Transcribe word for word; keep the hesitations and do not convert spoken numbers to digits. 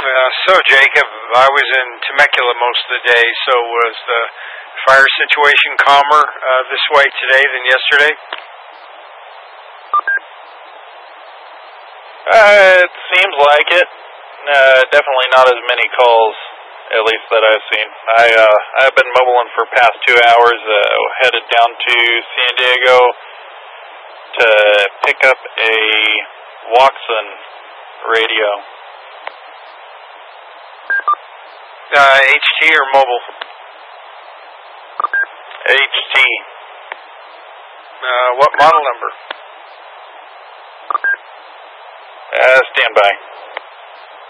Uh, so, Jacob, I was in Temecula most of the day, so was the fire situation calmer uh, this way today than yesterday? Uh, it seems like it. Uh, definitely not as many calls, at least that I've seen. I, uh, I've been mobiling for past two hours, uh, headed down to San Diego to pick up a Watson radio. Uh, H T or mobile? H T. Uh, what model number? Uh, stand by.